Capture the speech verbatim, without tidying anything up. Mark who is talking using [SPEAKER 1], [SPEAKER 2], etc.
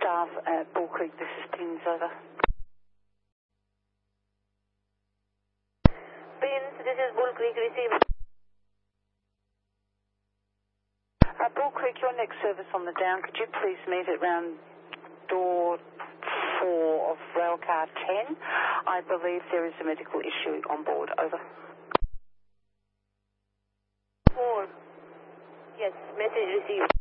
[SPEAKER 1] staff at Bull Creek, this is Pins, over.
[SPEAKER 2] Pins, this is Bull Creek, receive.
[SPEAKER 1] Uh, Bull Creek, your next service on the down, could you please meet at round door four of railcar ten? I believe there is a medical issue on board, over.
[SPEAKER 2] Four. Yes, message received.